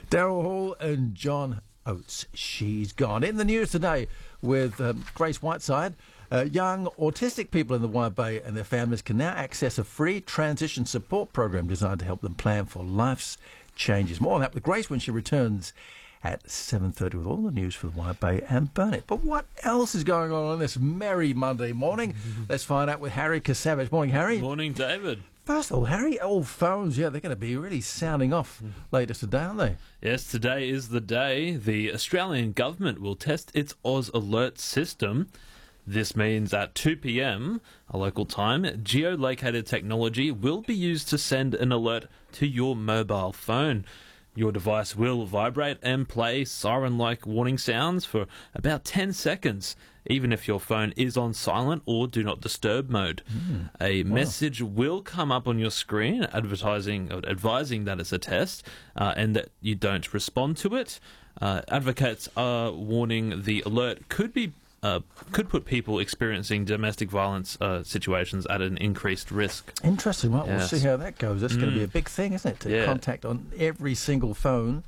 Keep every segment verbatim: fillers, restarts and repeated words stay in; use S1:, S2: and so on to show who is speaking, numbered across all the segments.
S1: Daryl Hall and John Oates. She's gone. In the news today with um, Grace Whiteside, uh, young autistic people in the Wide Bay and their families can now access a free transition support program designed to help them plan for life's changes. More on that with Grace when she returns at seven thirty with all the news for the Wide Bay and Burnett. But what else is going on on this merry Monday morning? Let's find out with Harry Kasavage. Morning, Harry.
S2: Morning, David.
S1: First of all, Harry, old phones, yeah, they're going to be really sounding off later today, aren't they?
S2: Yes, today is the day the Australian government will test its Oz Alert system. This means at two p.m, a local time, geolocated technology will be used to send an alert to your mobile phone. Your device will vibrate and play siren-like warning sounds for about ten seconds, even if your phone is on silent or do not disturb mode. Mm, a wow. message will come up on your screen advertising, advising that it's a test uh, and that you don't respond to it. Uh, advocates are warning the alert could be Uh, could put people experiencing domestic violence uh, situations at an increased risk.
S1: Interesting, right?
S2: Yes.
S1: We'll see how that goes. That's mm. going to be a big thing, isn't it? To
S2: yeah.
S1: contact on every single phone.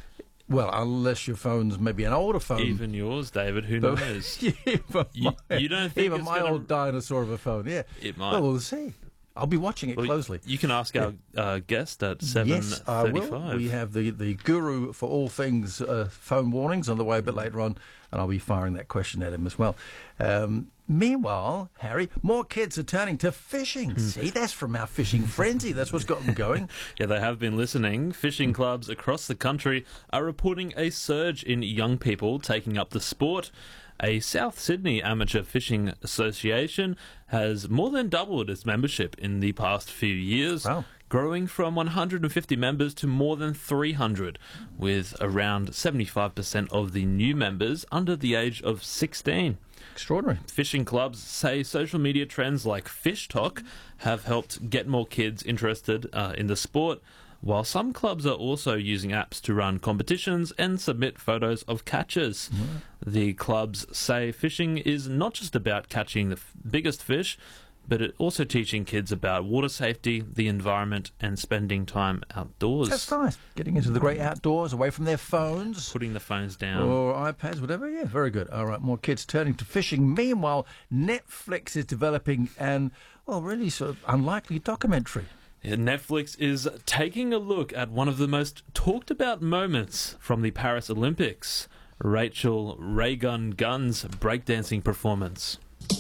S1: Well, unless your phone's maybe an older phone.
S2: Even yours, David, who knows?
S1: even
S2: you,
S1: my,
S2: you don't think
S1: even
S2: it's
S1: my
S2: gonna...
S1: old dinosaur of a phone, yeah.
S2: It might.
S1: Well, we'll see. I'll be watching it
S2: well,
S1: closely.
S2: You can ask our uh, guest at seven thirty-five.
S1: Yes, I will. We have the, the guru for all things uh, phone warnings on the way a bit later on, and I'll be firing that question at him as well. Um, meanwhile, Harry, more kids are turning to fishing. See, that's from our fishing frenzy. That's what's got them going.
S2: Yeah, they have been listening. Fishing clubs across the country are reporting a surge in young people taking up the sport. A South Sydney Amateur Fishing Association has more than doubled its membership in the past few years,
S1: wow.
S2: growing from one hundred fifty members to more than three hundred, with around seventy-five percent of the new members under the age of sixteen.
S1: Extraordinary.
S2: Fishing clubs say social media trends like Fish Talk have helped get more kids interested uh, in the sport, while some clubs are also using apps to run competitions and submit photos of catches. Mm. The clubs say fishing is not just about catching the f- biggest fish, but it also teaching kids about water safety, the environment, and spending time outdoors.
S1: That's nice. Getting into the great outdoors, away from their phones.
S2: Putting the phones down.
S1: Or iPads, whatever. Yeah, very good. All right, more kids turning to fishing. Meanwhile, Netflix is developing an, well, really sort of unlikely documentary.
S2: Netflix is taking a look at one of the most talked about moments from the Paris Olympics, Rachel Raygun Gunn's breakdancing performance.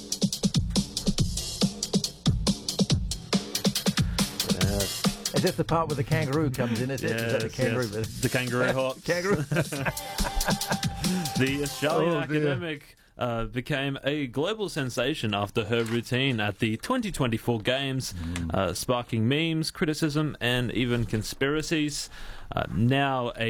S1: Uh, is this the part where the kangaroo comes in? Is it?
S2: Yes,
S1: is that the kangaroo?
S2: Yes. The kangaroo hop.
S1: Kangaroo.
S2: The Australian
S1: oh,
S2: academic uh, became a global sensation after her routine at the twenty twenty-four Games, mm. uh, sparking memes, criticism, and even conspiracies. Uh, now a